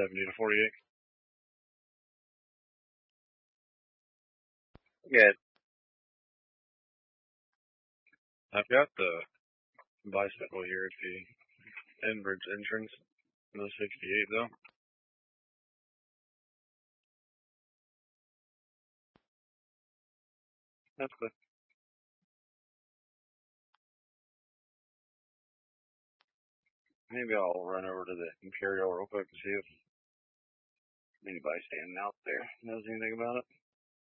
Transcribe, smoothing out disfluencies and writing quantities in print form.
70 to 48. Yeah. I've got the bicycle here at the Enbridge entrance. No 68 though. That's good. Maybe I'll run over to the Imperial real quick and see if anybody standing out there knows anything about it.